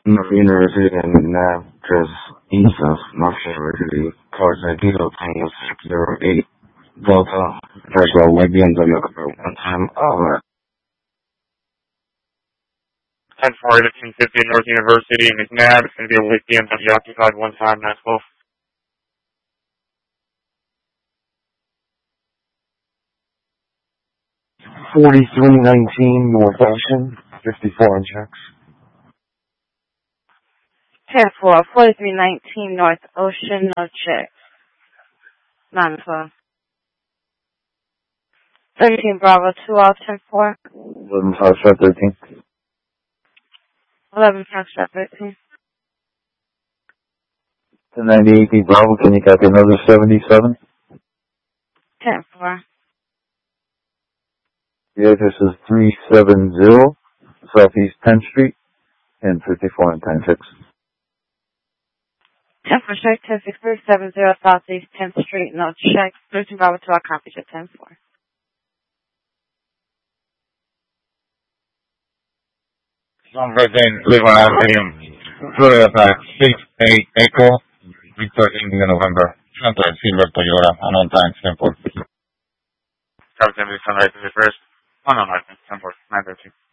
North University and NAB just east of North University. Cars ID Tango 608 Delta. First row, white BMW cover 1 time over. 10-4 to 1050 North University and McNabb. It's going to be a white BMW occupied 1 time, 912. 4319 North Ocean, 54 on checks. 10-4, 4319 North Ocean, no checks. 912. 13 Bravo 2 all 10-4. 11 Foxtrot 13. 11 Foxtrot 13. 1098 Bravo, can you copy another 77? 10-4. The address is 370 Southeast 10th Street and 54 and 10-6. 10-4 check, 10-6-370 Southeast 10th Street, no checks. 13 Bravo 2 all copies at 10-4. John Virgin, Liver Avenue, Florida Park, 6-8 Echo, Victor India, November. Hunter, Silver Toyota, and on time, Stanford. Captain, Sunrise is the first. 1 on 9, 10-4, 913.